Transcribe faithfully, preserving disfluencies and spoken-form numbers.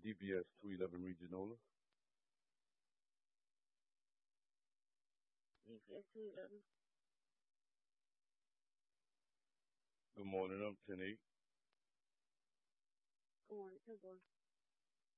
D B S two eleven Regional. D B S two eleven. Good morning, I'm ten eight. Good morning, good morning.